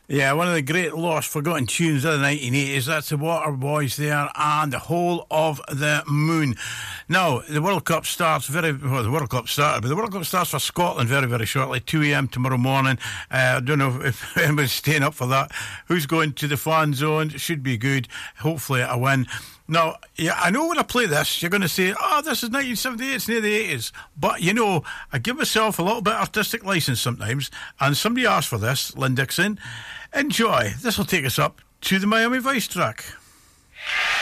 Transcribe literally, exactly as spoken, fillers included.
Yeah, one of the great lost forgotten tunes of the nineteen eighties. That's the Waterboys there and the Whole of the Moon. Now, the World Cup starts very... Well, the World Cup started, but the World Cup starts for Scotland very, very shortly. two a.m. tomorrow morning. Uh, I don't know if anybody's staying up for that. Who's going to the fan zone? Should be good. Hopefully a win. Now, yeah, I know when I play this, you're going to say, oh, this is nineteen seventy-eight, it's near the eighties. But, you know, I give myself a little bit of artistic license sometimes, and somebody asked for this, Lynn Dixon. Enjoy. This will take us up to the Miami Vice track.